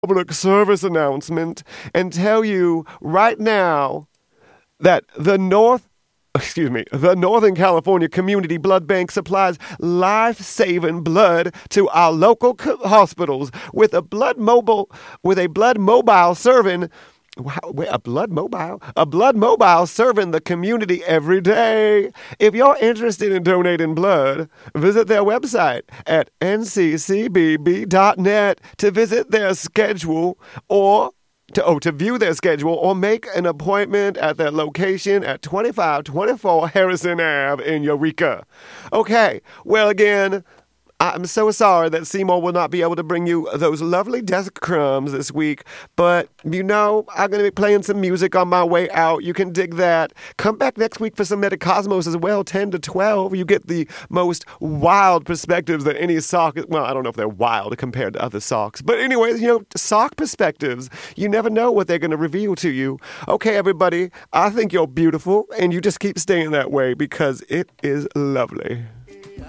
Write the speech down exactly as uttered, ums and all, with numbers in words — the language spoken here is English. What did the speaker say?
public service announcement and tell you right now that the North excuse me, the Northern California Community Blood Bank supplies life-saving blood to our local co- hospitals with a blood mobile with a blood mobile serving wow, wait, a blood mobile a blood mobile serving the community every day. If you're interested in donating blood, visit their website at n c c b b dot net to visit their schedule or To, oh, to view their schedule or make an appointment at their location at twenty-five twenty-four Harrison Avenue in Eureka. Okay, well, again, I'm so sorry that Seymour will not be able to bring you those lovely desk crumbs this week, but, you know, I'm going to be playing some music on my way out. You can dig that. Come back next week for some Metacosmos as well, ten to twelve. You get the most wild perspectives that any sock, well, I don't know if they're wild compared to other socks, but anyways, you know, sock perspectives. You never know what they're going to reveal to you. Okay, everybody, I think you're beautiful, and you just keep staying that way because it is lovely.